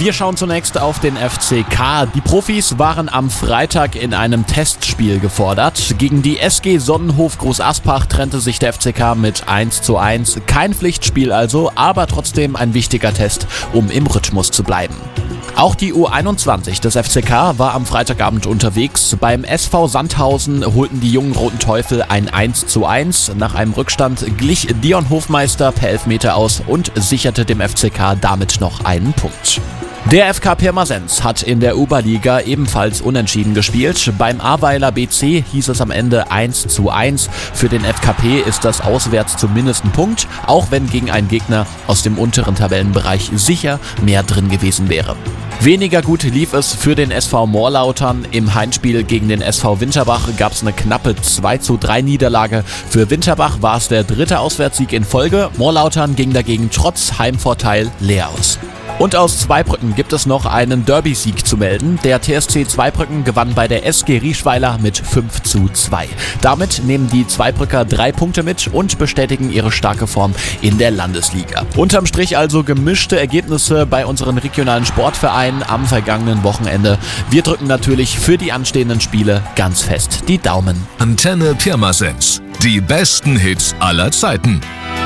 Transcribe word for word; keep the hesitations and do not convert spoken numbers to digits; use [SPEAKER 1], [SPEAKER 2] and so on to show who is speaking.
[SPEAKER 1] Wir schauen zunächst auf den F C K. Die Profis waren am Freitag in einem Testspiel gefordert. Gegen die S G Sonnenhof Großaspach trennte sich der F C K mit eins zu eins. Kein Pflichtspiel also, aber trotzdem ein wichtiger Test, um im Rhythmus zu bleiben. Auch die U einundzwanzig des F C K war am Freitagabend unterwegs. Beim S V Sandhausen holten die jungen Roten Teufel ein eins zu eins. Nach einem Rückstand glich Dion Hofmeister per Elfmeter aus und sicherte dem F C K damit noch einen Punkt. Der F K Pirmasens hat in der Oberliga ebenfalls unentschieden gespielt. Beim Ahrweiler B C hieß es am Ende eins zu eins. Für den F K P ist das auswärts zumindest ein Punkt, auch wenn gegen einen Gegner aus dem unteren Tabellenbereich sicher mehr drin gewesen wäre. Weniger gut lief es für den S V Morlautern. Im Heimspiel gegen den S V Winterbach gab es eine knappe zwei zu drei Niederlage. Für Winterbach war es der dritte Auswärtssieg in Folge. Morlautern ging dagegen trotz Heimvorteil leer aus. Und aus Zweibrücken gibt es noch einen Derby-Sieg zu melden. Der T S C Zweibrücken gewann bei der S G Rieschweiler mit fünf zu zwei. Damit nehmen die Zweibrücker drei Punkte mit und bestätigen ihre starke Form in der Landesliga. Unterm Strich also gemischte Ergebnisse bei unseren regionalen Sportvereinen am vergangenen Wochenende. Wir drücken natürlich für die anstehenden Spiele ganz fest die Daumen.
[SPEAKER 2] Antenne Pirmasens. Die besten Hits aller Zeiten.